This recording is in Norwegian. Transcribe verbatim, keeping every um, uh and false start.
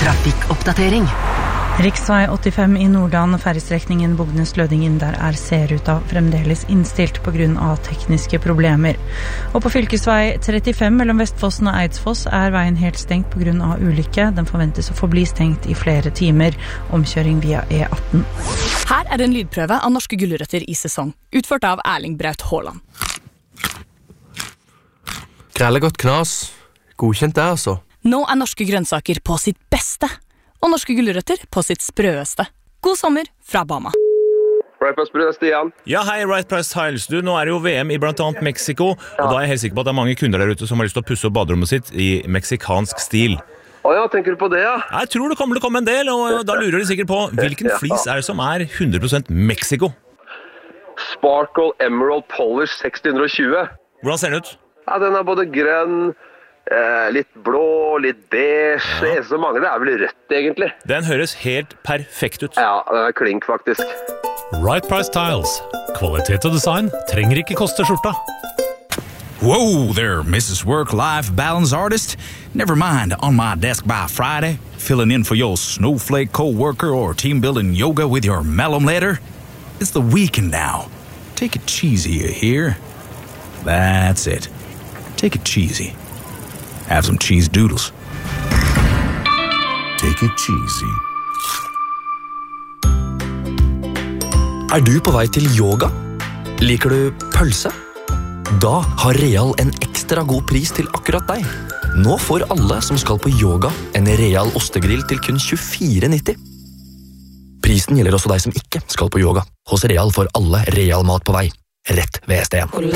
Trafikkoppdatering. Riksvei åttifem i Nordland, ferjestrekningen Bognes-Lødingen, der er C-ruta fremdeles innstilt på grunn av tekniske problemer. Og på fylkesvei trettifem mellom Vestfossen og Eidsfoss er veien helt stengt på grunn av ulykke. Den forventes å forbli stengt i flere timer. Omkjøring via E atten. Her er en lydprøve av norske gulrøtter i sesong, utført av Erling Braut Haaland. Grelle godt knas. Godkjent det, altså. Nå er norske grønnsaker på sitt beste, og norske gulrøtter på sitt sprøeste. God sommer fra Bama. Right Price Tiles, Stian. Ja, hei, Right Price Tiles. Du, nå er det jo V M i blant annet Mexico, og da er jeg helt sikker på at det er mange kunder der ute som har lyst til å pusse opp baderommet sitt i meksikansk stil. Å ja, tenker du på det, ja? Jeg tror det kommer til å komme en del, og da lurer de sikkert på hvilken flis er det som er hundre prosent Mexico? Sparkle Emerald Polish seks hundre og tjue. Hvordan ser den ut? Ja, den er både grønn, eh, litt blå, litt beige. Ja. Det eneste som mangler er vel rødt, egentlig. Den høres helt perfekt ut. Ja, den er klink, faktisk. Right Price Tiles. Kvalitet og design trenger ikke koste skjorta. Whoa there, Missus Work-Life Balance Artist. Never mind, on my desk by Friday, filling in for your snowflake co-worker or team-building yoga with your malum letter. It's the weekend now. Take it cheesy, you hear? That's it. Take it cheesy. Have some cheese doodles. Take it cheesy. Er du på vei til yoga? Liker du pølse? Da har Real en ekstra god pris til akkurat deg. Nå får alle som skal på yoga en Real ostegrill til kun tjuefire nitti. Prisen gjelder også deg som ikke skal på yoga. Hos Real får alle Real mat på vei. Rett ved S D en.